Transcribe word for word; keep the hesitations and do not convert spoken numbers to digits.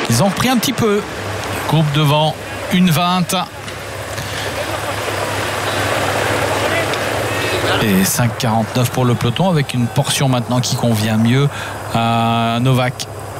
Ils ont repris un petit peu. Groupe devant, une vingt. Et cinq quarante-neuf pour le peloton, avec une portion maintenant qui convient mieux à Novak.